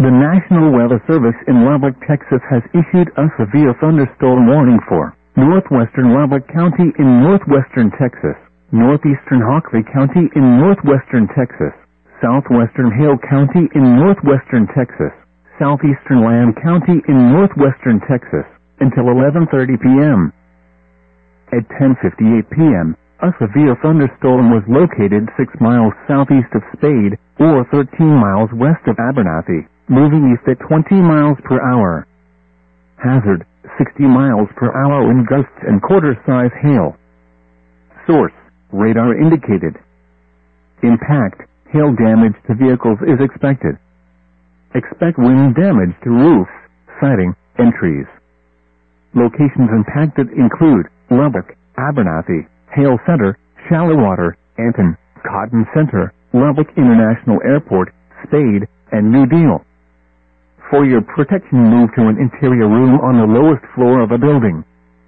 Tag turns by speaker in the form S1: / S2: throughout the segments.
S1: The National Weather Service in Lubbock, Texas has issued a severe thunderstorm warning for northwestern Lubbock County in northwestern Texas, northeastern Hockley County in northwestern Texas, southwestern Hale County in northwestern Texas, southeastern Lamb County in northwestern Texas, until 11:30 p.m. At 10:58 p.m., a severe thunderstorm was located 6 miles southeast of Spade, or 13 miles west of Abernathy, moving east at 20 miles per hour. Hazard, 60 miles per hour wind gusts and quarter-size hail. Source, radar indicated. Impact, hail damage to vehicles is expected. Expect wind damage to roofs, siding, and trees. Locations impacted include Lubbock, Abernathy, Hale Center, Shallowater, Anton, Cotton Center, Lubbock International Airport, Spade, and New Deal. For your protection, move to an interior room on the lowest floor of a building.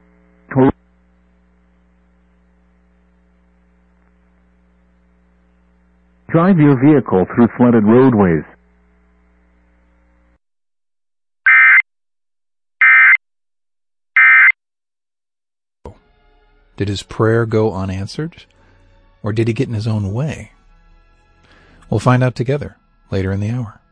S1: Drive your vehicle through flooded roadways.
S2: Did his prayer go unanswered? Or did he get in his own way? We'll find out together later in the hour.